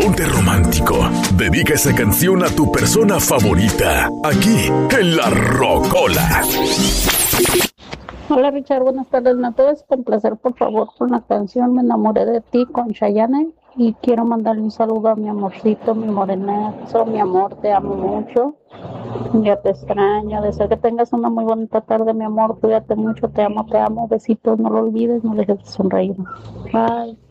ponte romántico. Dedica esa canción a tu persona favorita. Aquí, en La Rocola. Hola Richard, buenas tardes. ¿Me puedes complacer por favor con la canción Me enamoré de ti con Chayanne? Y quiero mandarle un saludo a mi amorcito, mi morenazo, mi amor, te amo mucho. Ya te extraño. Deseo que tengas una muy bonita tarde, mi amor. Cuídate mucho, te amo, te amo. Besitos, no lo olvides, no dejes de sonreír. Bye.